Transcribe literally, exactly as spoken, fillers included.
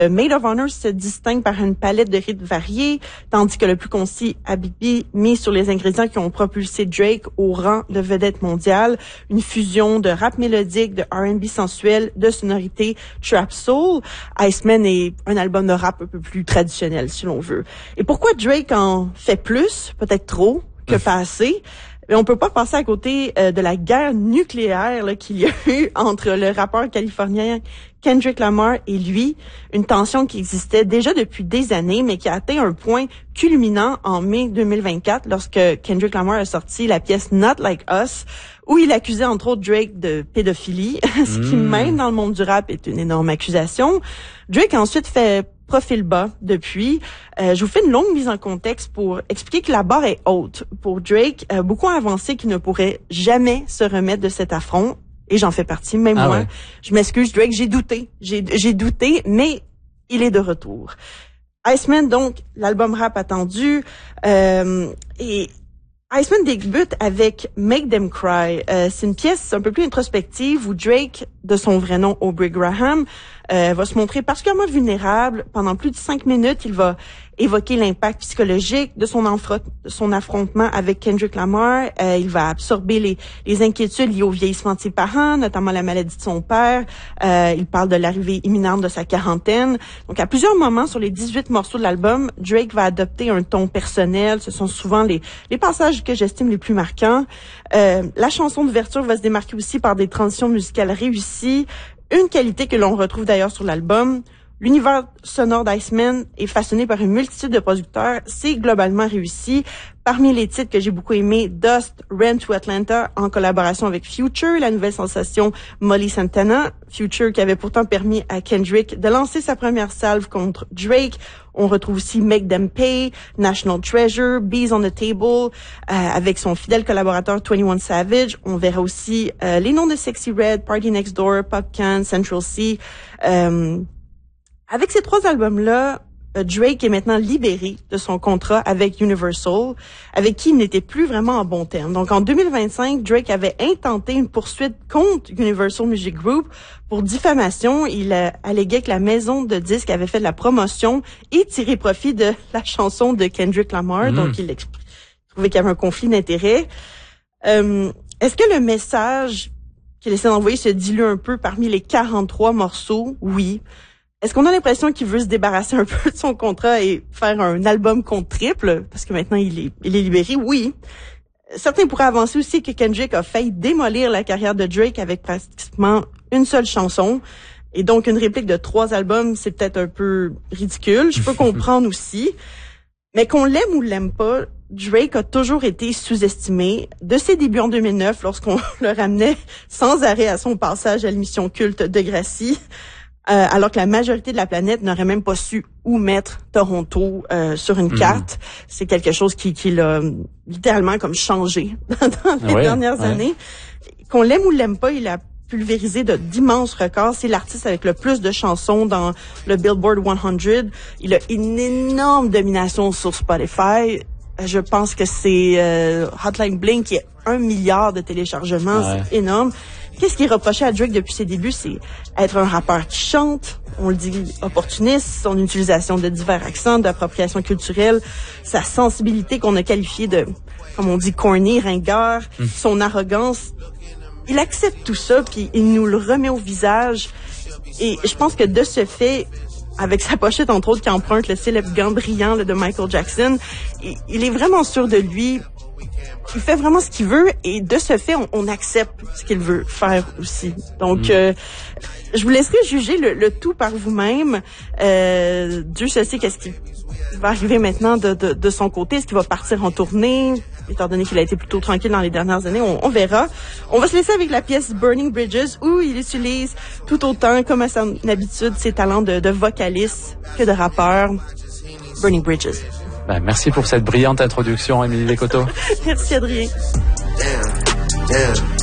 Maid of Honor se distingue par une palette de rythmes variés, tandis que le plus concis, Habibi, mise sur les ingrédients qui ont propulsé Drake au rang de vedette mondiale, une fusion de rap mélodique, de R and B sensuel, de sonorité trap soul. Iceman est un album de rap un peu plus traditionnel, si l'on veut. Et pourquoi Drake en fait plus, peut-être trop, que pas assez? Mais on peut pas passer à côté euh, de la guerre nucléaire là, qu'il y a eu entre le rappeur californien Kendrick Lamar et lui, une tension qui existait déjà depuis des années, mais qui a atteint un point culminant en mai deux mille vingt-quatre, lorsque Kendrick Lamar a sorti la pièce Not Like Us, où il accusait entre autres Drake de pédophilie, ce qui mmh. même dans le monde du rap est une énorme accusation. Drake a ensuite fait profil bas depuis. Euh, je vous fais une longue mise en contexte pour expliquer que la barre est haute. Pour Drake, euh, beaucoup ont avancé qu'il ne pourrait jamais se remettre de cet affront. Et j'en fais partie, même ah moi. Ouais. Je m'excuse, Drake, j'ai douté. J'ai, j'ai douté, mais il est de retour. Iceman, donc, l'album rap attendu. Euh, et Iceman débute avec Make Them Cry. Euh, c'est une pièce un peu plus introspective où Drake, de son vrai nom Aubrey Graham, euh, va se montrer particulièrement vulnérable. Pendant plus de cinq minutes, il va évoquer l'impact psychologique de son, enfro- de son affrontement avec Kendrick Lamar. Euh, il va absorber les, les inquiétudes liées au vieillissement de ses parents, notamment la maladie de son père. Euh, il parle de l'arrivée imminente de sa quarantaine. Donc, à plusieurs moments sur les dix-huit morceaux de l'album, Drake va adopter un ton personnel. Ce sont souvent les, les passages que j'estime les plus marquants. Euh, la chanson d'ouverture va se démarquer aussi par des transitions musicales réussies. Une qualité que l'on retrouve d'ailleurs sur l'album. L'univers sonore d'Iceman est façonné par une multitude de producteurs. C'est globalement réussi. Parmi les titres que j'ai beaucoup aimés, Dust, Rent to Atlanta, en collaboration avec Future, la nouvelle sensation Molly Santana. Future qui avait pourtant permis à Kendrick de lancer sa première salve contre Drake. On retrouve aussi Make Them Pay, National Treasure, Bees on the Table, euh, avec son fidèle collaborateur vingt et un Savage. On verra aussi euh, les noms de Sexy Red, Party Next Door, Popcan, Central C. Euh, Avec ces trois albums-là, Drake est maintenant libéré de son contrat avec Universal, avec qui il n'était plus vraiment en bon terme. Donc, en deux mille vingt-cinq, Drake avait intenté une poursuite contre Universal Music Group pour diffamation. Il euh, alléguait que la maison de disques avait fait de la promotion et tiré profit de la chanson de Kendrick Lamar. Mmh. Donc, il trouvait qu'il y avait un conflit d'intérêts. Euh, est-ce que le message qu'il essaie d'envoyer se dilue un peu parmi les quarante-trois morceaux? Oui. Est-ce qu'on a l'impression qu'il veut se débarrasser un peu de son contrat et faire un album contre triple? Parce que maintenant, il est, il est libéré. Oui. Certains pourraient avancer aussi que Kendrick a failli démolir la carrière de Drake avec pratiquement une seule chanson. Et donc, une réplique de trois albums, c'est peut-être un peu ridicule. Je peux comprendre aussi. Mais qu'on l'aime ou l'aime pas, Drake a toujours été sous-estimé. De ses débuts en deux mille neuf, lorsqu'on le ramenait sans arrêt à son passage à l'émission culte de Gracie, Euh, alors que la majorité de la planète n'aurait même pas su où mettre Toronto euh, sur une carte. Mmh. C'est quelque chose qui, qui l'a littéralement comme changé dans les ouais, dernières ouais. années. Qu'on l'aime ou l'aime pas, il a pulvérisé de d'immenses records. C'est l'artiste avec le plus de chansons dans le Billboard cent. Il a une énorme domination sur Spotify. Je pense que c'est euh, Hotline Bling qui a un milliard de téléchargements. Ouais. C'est énorme. Qu'est-ce qui est reproché à Drake depuis ses débuts? C'est être un rappeur qui chante, on le dit opportuniste, son utilisation de divers accents, d'appropriation culturelle, sa sensibilité qu'on a qualifiée de, comme on dit, corny, ringard, mmh. son arrogance. Il accepte tout ça, puis il nous le remet au visage. Et je pense que de ce fait, avec sa pochette, entre autres, qui emprunte le célèbre gant brillant là, de Michael Jackson, il, il est vraiment sûr de lui. Il fait vraiment ce qu'il veut et de ce fait, on, on accepte ce qu'il veut faire aussi. Donc, mmh. euh, je vous laisserai juger le, le tout par vous-même. Euh, Dieu seul sait qu'est-ce qui va arriver maintenant de, de, de son côté. Est-ce qu'il va partir en tournée? Étant donné qu'il a été plutôt tranquille dans les dernières années, on, on verra. On va se laisser avec la pièce Burning Bridges où il utilise tout autant, comme à son habitude, ses talents de, de vocaliste que de rappeur. Burning Bridges. Ben, merci pour cette brillante introduction, Émilie Lécoteau. Merci, Adrien. Damn, damn.